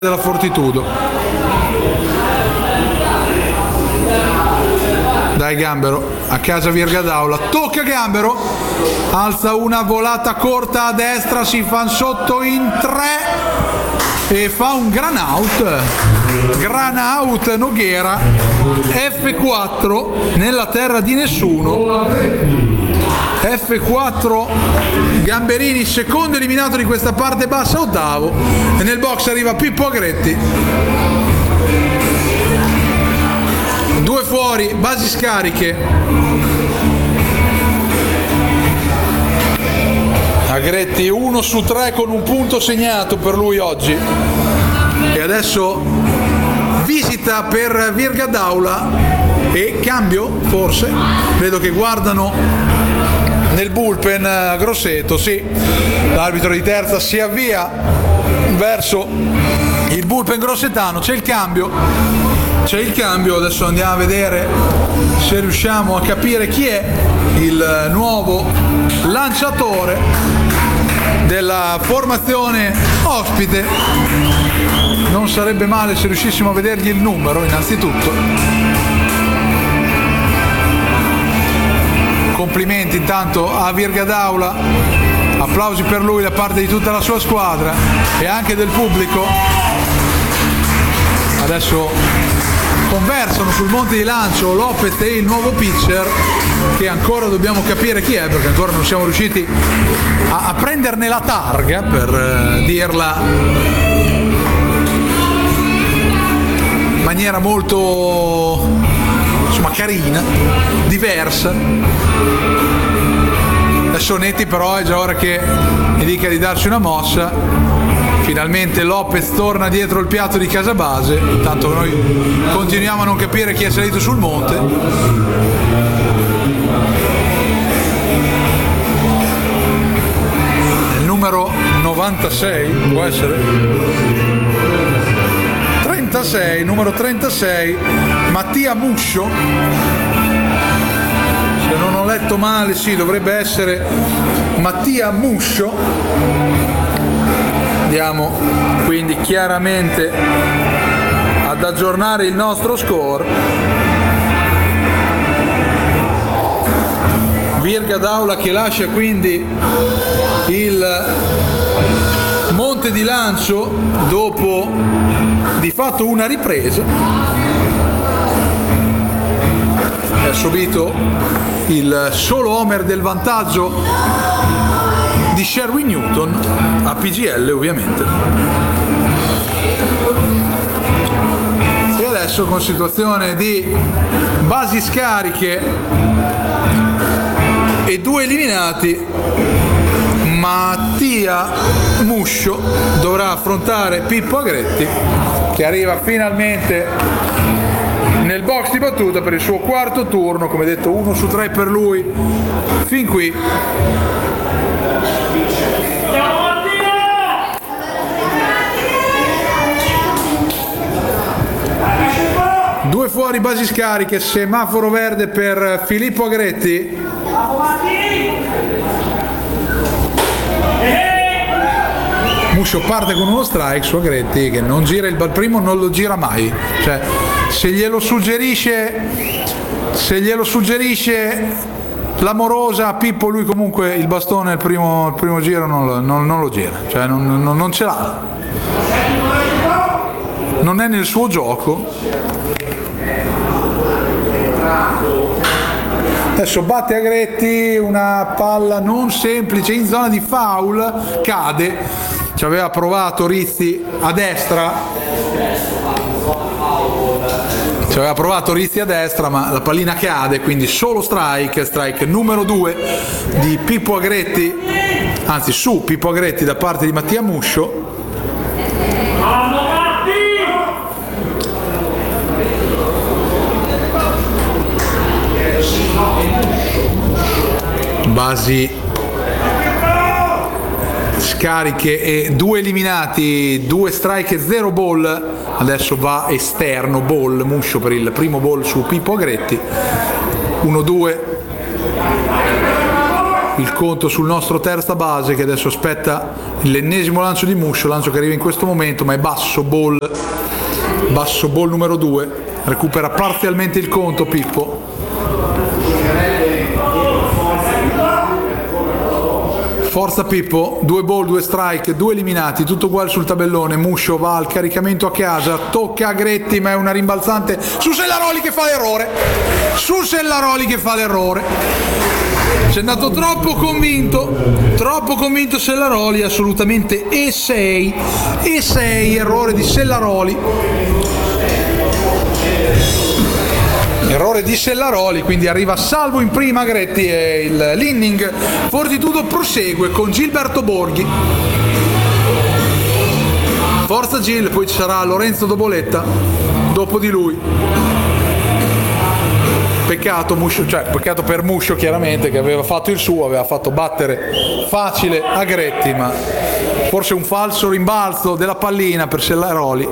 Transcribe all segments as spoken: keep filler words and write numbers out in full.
della Fortitudo. Dai Gambero, a casa Virga d'Aula, tocca Gambero, alza una volata corta a destra, si fa sotto in tre e fa un gran out, gran out Noghera, F quattro nella terra di nessuno. F quattro Gamberini, secondo eliminato di questa parte bassa, ottavo, e nel box arriva Pippo Agretti. Due fuori, basi scariche. Agretti uno su tre con un punto segnato per lui oggi. E adesso visita per Virga d'Aula e cambio, forse. Vedo che guardano nel bullpen Grosseto, sì, l'arbitro di terza si avvia verso il bullpen grossetano, c'è il cambio, c'è il cambio, adesso andiamo a vedere se riusciamo a capire chi è il nuovo lanciatore della formazione ospite. Non sarebbe male se riuscissimo a vedergli il numero innanzitutto. Complimenti intanto a Virga d'Aula, applausi per lui da parte di tutta la sua squadra e anche del pubblico. Adesso conversano sul monte di lancio Lopez e il nuovo pitcher, che ancora dobbiamo capire chi è, perché ancora non siamo riusciti a, a prenderne la targa, per eh, dirla in maniera molto, insomma, carina, diversa. Adesso Netti però è già ora che mi dica di darci una mossa. Finalmente Lopez torna dietro il piatto di casa base, intanto noi continuiamo a non capire chi è salito sul monte. Il numero novantasei, può essere? trentasei, numero trentasei, Mattia Muscio. Se non ho letto male, sì, dovrebbe essere Mattia Muscio. Andiamo quindi chiaramente ad aggiornare il nostro score. Virga d'Aula che lascia quindi il monte di lancio dopo di fatto una ripresa. Ha subito il solo homer del vantaggio di Sherwin Newton, a P G L ovviamente. E adesso, con situazione di basi scariche e due eliminati, Mattia Muscio dovrà affrontare Pippo Agretti, che arriva finalmente nel box di battuta per il suo quarto turno. Come detto, uno su tre per lui fin qui. Due fuori, basi scariche, semaforo verde per Filippo Agretti. Muscio parte con uno strike su Agretti, che non gira il primo, non lo gira mai, cioè se glielo suggerisce se glielo suggerisce l'amorosa a Pippo, lui comunque il bastone il primo, il primo giro non lo, non, non lo gira, cioè non, non, non ce l'ha, non è nel suo gioco. Adesso batte Agretti una palla non semplice in zona di foul, cade. Ci aveva provato Rizzi a destra, ci aveva provato Rizzi a destra, ma la pallina cade, quindi solo strike, strike numero due di Pippo Agretti, anzi su Pippo Agretti da parte di Mattia Muscio. Basi scariche e due eliminati, due strike e zero ball. Adesso va esterno, ball Muscio per il primo ball su Pippo Agretti. uno due. il conto sul nostro terza base, che adesso aspetta l'ennesimo lancio di Muscio, lancio che arriva in questo momento, ma è basso, ball, basso ball numero due, recupera parzialmente il conto Pippo. Forza Pippo, due ball, due strike, due eliminati, tutto uguale sul tabellone. Muscio va al caricamento a casa, tocca a Gretti, ma è una rimbalzante su Sellaroli che fa l'errore. Su Sellaroli che fa l'errore. C'è andato troppo convinto, troppo convinto Sellaroli, assolutamente E sei, E sei, errore di Sellaroli. Errore di Sellaroli, quindi arriva salvo in prima Gretti e il, l'inning Fortitudo prosegue con Gilberto Borghi. Forza Gil, poi ci sarà Lorenzo Doboletta dopo di lui. Peccato, Muscio, cioè peccato per Muscio chiaramente, che aveva fatto il suo, aveva fatto battere facile a Gretti, ma forse un falso rimbalzo della pallina per Sellaroli,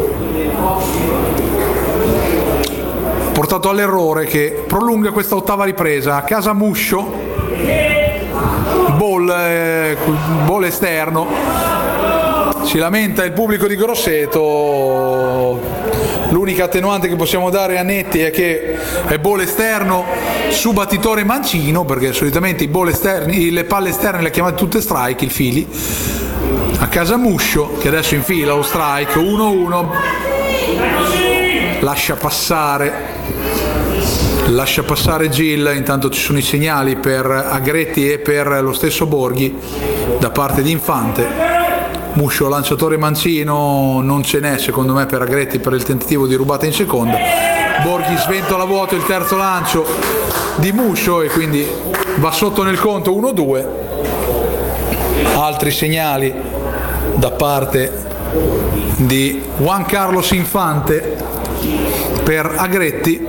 portato all'errore che prolunga questa ottava ripresa. A casa Muscio, ball, eh, ball esterno, si lamenta il pubblico di Grosseto. L'unica attenuante che possiamo dare a Netti è che è ball esterno su battitore mancino, perché solitamente i ball esterni, le palle esterne le ha chiamate tutte strike il Fili. A casa Muscio, che adesso infila lo strike uno uno, lascia passare lascia passare Gil. Intanto ci sono i segnali per Agretti e per lo stesso Borghi da parte di Infante. Muscio lanciatore mancino, non ce n'è secondo me per Agretti per il tentativo di rubata in seconda. Borghi sventola vuoto il terzo lancio di Muscio e quindi va sotto nel conto uno due. Altri segnali da parte di Juan Carlos Infante per Agretti,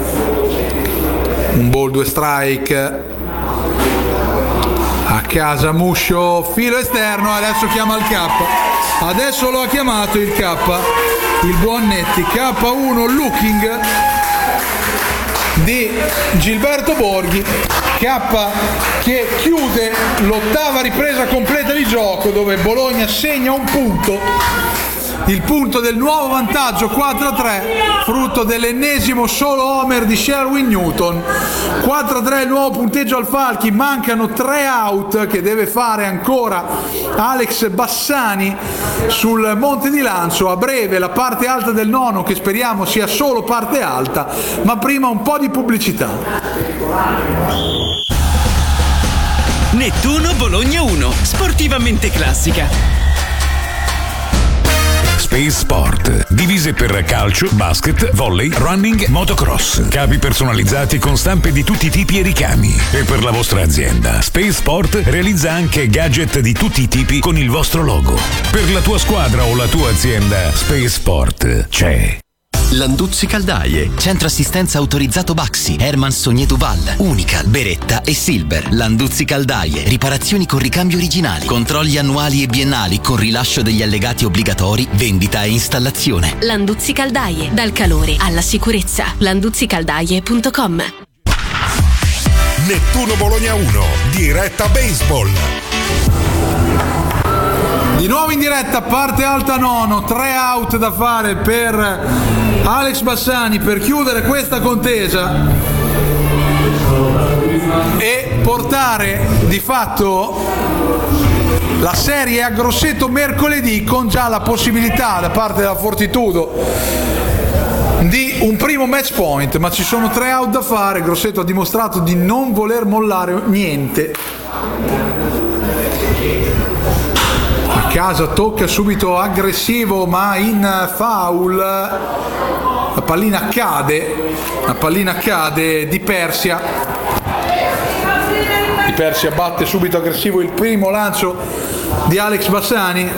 un ball, due strike. A casa Muscio, filo esterno, adesso chiama il K, adesso lo ha chiamato il K, il buon Netti. K uno looking di Gilberto Borghi, K che chiude l'ottava ripresa completa di gioco, dove Bologna segna un punto, il punto del nuovo vantaggio quattro a tre, frutto dell'ennesimo solo homer di Sherwin Newton. Quattro a tre il nuovo punteggio al Falchi, mancano tre out che deve fare ancora Alex Bassani sul monte di lancio. A breve la parte alta del nono, che speriamo sia solo parte alta, ma prima un po' di pubblicità. Nettuno Bologna uno, sportivamente classica. Space Sport, divise per calcio, basket, volley, running, motocross, capi personalizzati con stampe di tutti i tipi e ricami. E per la vostra azienda, Space Sport realizza anche gadget di tutti i tipi con il vostro logo. Per la tua squadra o la tua azienda, Space Sport c'è. Landuzzi Caldaie, centro assistenza autorizzato Baxi, Herman Sogné Duval, Unical, Beretta e Silver. Landuzzi Caldaie, riparazioni con ricambio originali, controlli annuali e biennali con rilascio degli allegati obbligatori, vendita e installazione. Landuzzi Caldaie, dal calore alla sicurezza. landuzzi caldaie punto com. Nettuno Bologna uno, diretta baseball. Di nuovo in diretta, parte alta nono, tre out da fare per Alex Bassani per chiudere questa contesa e portare di fatto la serie a Grosseto mercoledì, con già la possibilità da parte della Fortitudo di un primo match point, ma ci sono tre out da fare. Grosseto ha dimostrato di non voler mollare niente. A casa tocca subito aggressivo, ma in foul. La pallina cade, la pallina cade di Persia. Di Persia batte subito aggressivo il primo lancio di Alex Bassani,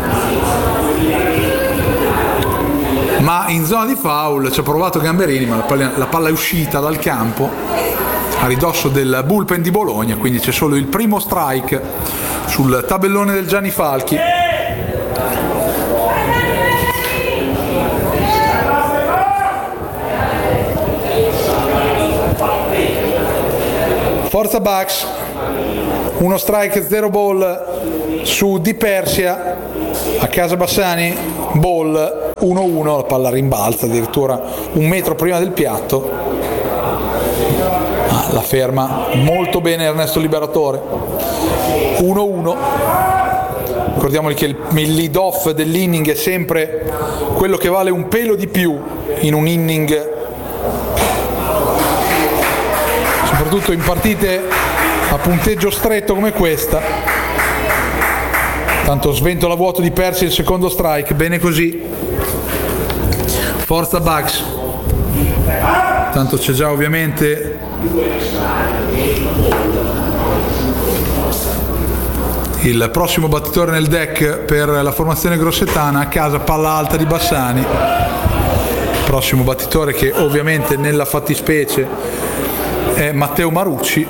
ma in zona di foul ci ha provato Gamberini, ma la palla, la palla è uscita dal campo a ridosso del bullpen di Bologna, quindi c'è solo il primo strike sul tabellone del Gianni Falchi. Forza Bucks. uno strike, zero ball su Di Persia. A casa Bassani, ball uno uno, la palla rimbalza addirittura un metro prima del piatto. Ah, la ferma molto bene Ernesto Liberatore. uno uno. Ricordiamoli che il, il lead off dell'inning è sempre quello che vale un pelo di più in un inning, soprattutto in partite a punteggio stretto come questa. Tanto sventola vuoto Di Persia il secondo strike, bene così. Forza Bucks. Tanto c'è già ovviamente il prossimo battitore nel deck per la formazione grossetana. A casa palla alta di Bassani. Prossimo battitore che ovviamente nella fattispecie è Matteo Marucci.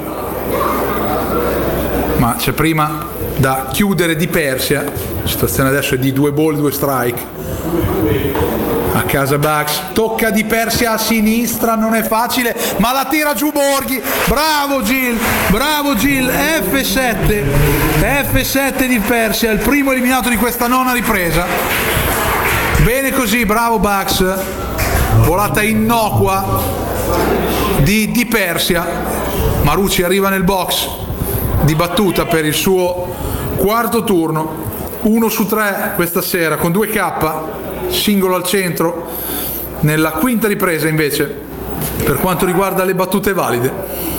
Ma c'è prima da chiudere Di Persia. La situazione adesso è di due ball, due strike. A casa Bucks, tocca Di Persia a sinistra, non è facile, ma la tira giù Borghi. Bravo Gil, bravo Gil. F sette, F sette Di Persia, il primo eliminato di questa nona ripresa. Bene così, bravo Bucks. Volata innocua di Di Persia. Marucci arriva nel box di battuta per il suo quarto turno. Uno su tre questa sera con due K, singolo al centro. Nella quinta ripresa invece per quanto riguarda le battute valide.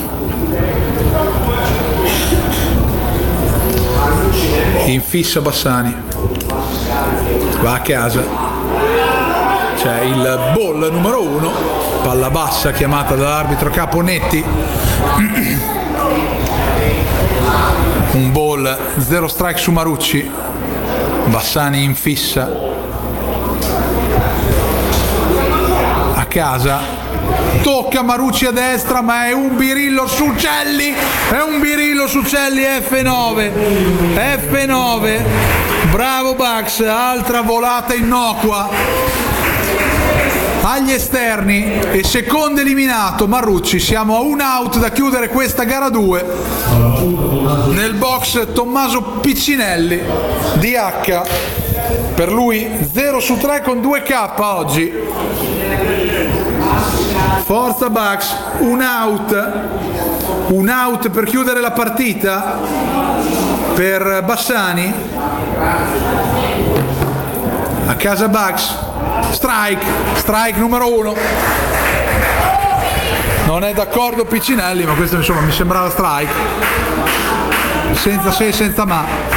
In fissa Bassani, va a casa, c'è il ball numero uno, palla bassa chiamata dall'arbitro capo Netti. Un ball, zero strike su Marucci. Bassani in fissa. A casa. Tocca Marucci a destra, ma è un birillo su Celli. È un birillo su Celli, F nove. F nove. Bravo Bucks, altra volata innocua agli esterni e secondo eliminato Marucci. Siamo a un out da chiudere questa gara due. Nel box Tommaso Piccinelli D H, per lui zero su tre con due K oggi. Forza Bucks, un out, un out per chiudere la partita per Bassani. A casa Bucks, strike, strike numero uno. Non è d'accordo Piccinelli, ma questo insomma mi sembrava strike, senza se e senza ma.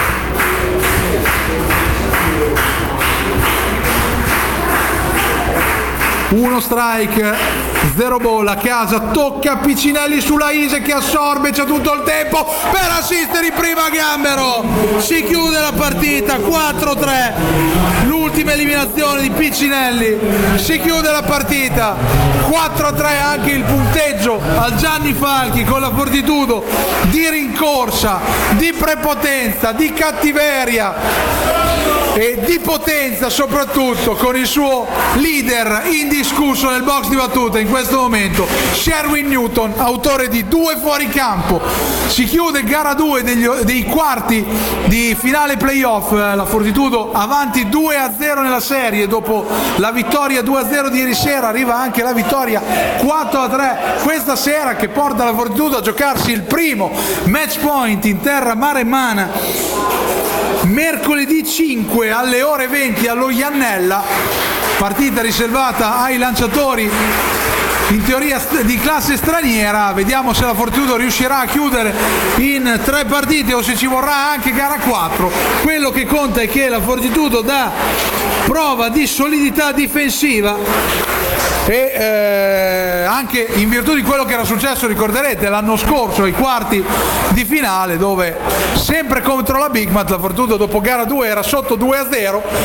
Uno strike, zero ball. A casa tocca Piccinelli sulla Ise che assorbe, c'è tutto il tempo per assistere in prima Gambero. Si chiude la partita quattro tre, l'ultima eliminazione di Piccinelli. Si chiude la partita quattro tre, anche il punteggio al Gianni Falchi con la fortitudo di rincorsa, di prepotenza, di cattiveria e di potenza, soprattutto con il suo leader indiscusso nel box di battuta in questo momento, Sherwin Newton, autore di due fuoricampo. Si chiude gara due degli, dei quarti di finale playoff. La Fortitudo avanti due a zero nella serie, dopo la vittoria due a zero di ieri sera arriva anche la vittoria quattro a tre questa sera, che porta la Fortitudo a giocarsi il primo match point in terra maremmana mercoledì cinque alle ore venti allo Iannella, partita riservata ai lanciatori in teoria di classe straniera. Vediamo se la Fortitudo riuscirà a chiudere in tre partite o se ci vorrà anche gara quattro. Quello che conta è che la Fortitudo dà prova di solidità difensiva e eh, anche in virtù di quello che era successo, ricorderete, l'anno scorso ai quarti di finale, dove sempre contro la Big Mat la Fortitudo dopo gara due era sotto due a zero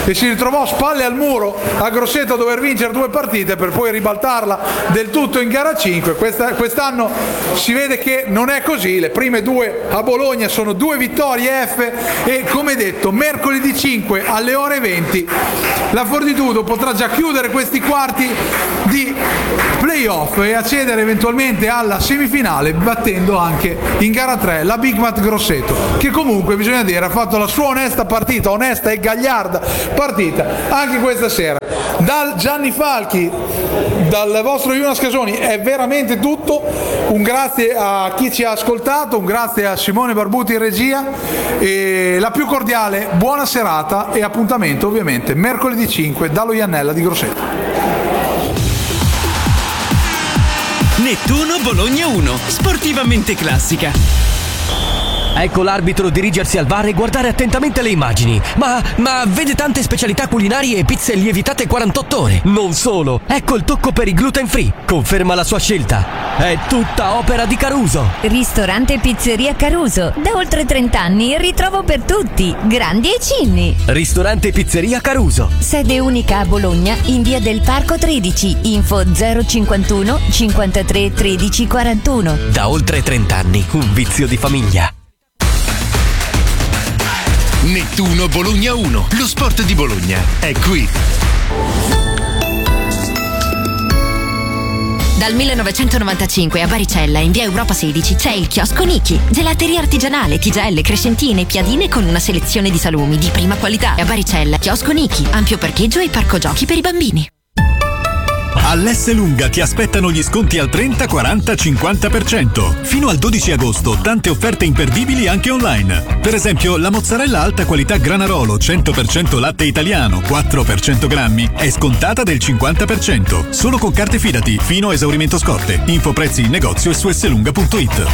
e si ritrovò spalle al muro a Grosseto a dover vincere due partite per poi ribaltarla del tutto in gara cinque. Questa, quest'anno si vede che non è così, le prime due a Bologna sono due vittorie F e come detto mercoledì cinque alle ore venti la Fortitudo potrà già chiudere questi quarti di playoff e accedere eventualmente alla semifinale battendo anche in gara tre la Big Mat Grosseto, che comunque bisogna dire ha fatto la sua onesta partita, onesta e gagliarda partita anche questa sera. Dal Gianni Falchi, dal vostro Jonas Casoni è veramente tutto, un grazie a chi ci ha ascoltato, un grazie a Simone Barbuti in regia e la più cordiale buona serata e appuntamento ovviamente mercoledì cinque dallo Iannella di Grosseto. Nettuno Bologna uno, sportivamente classica. Ecco l'arbitro dirigersi al V A R e guardare attentamente le immagini. Ma, ma vede tante specialità culinarie e pizze lievitate quarantotto ore. Non solo, ecco il tocco per i gluten free. Conferma la sua scelta. È tutta opera di Caruso. Ristorante e pizzeria Caruso. Da oltre trenta anni ritrovo per tutti, grandi e cinni. Ristorante e pizzeria Caruso. Sede unica a Bologna in via del Parco tredici. Info zero cinquantuno cinquantatré tredici quarantuno. Da oltre trenta anni, un vizio di famiglia. Nettuno Bologna uno, lo sport di Bologna è qui. Dal millenovecentonovantacinque a Baricella, in via Europa sedici, c'è il chiosco Niki. Gelateria artigianale, tigelle, crescentine, piadine con una selezione di salumi di prima qualità. A Baricella, chiosco Niki, ampio parcheggio e parco giochi per i bambini. All'S Lunga ti aspettano gli sconti al trenta, quaranta, cinquanta per cento. Fino al dodici agosto tante offerte imperdibili anche online. Per esempio la mozzarella alta qualità Granarolo cento per cento latte italiano quattro per cento grammi è scontata del cinquanta per cento. Solo con carte Fidati fino a esaurimento scorte. Info prezzi in negozio e su slunga punto it.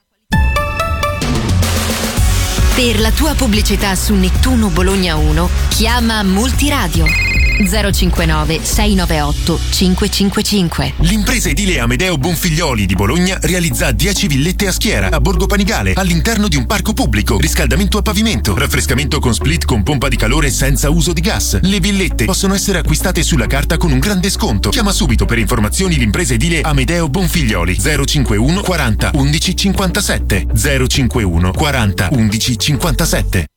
Per la tua pubblicità su Nettuno Bologna uno chiama Multiradio zero cinquantanove sei novantaotto cinque cinque cinque. L'impresa edile Amedeo Bonfiglioli di Bologna realizza dieci villette a schiera a Borgo Panigale all'interno di un parco pubblico, riscaldamento a pavimento, raffrescamento con split con pompa di calore senza uso di gas. Le villette possono essere acquistate sulla carta con un grande sconto. Chiama subito per informazioni l'impresa edile Amedeo Bonfiglioli zero cinquantuno quaranta undici cinquantasette zero cinquantuno quaranta undici cinquantasette.